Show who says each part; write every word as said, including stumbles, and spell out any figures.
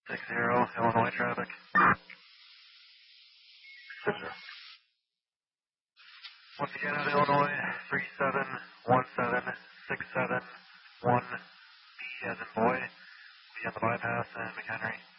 Speaker 1: six zero, Illinois traffic.
Speaker 2: Six zero.
Speaker 1: Once again out of Illinois, three seven one seven six seven one B as in boy. Be on the bypass and McHenry.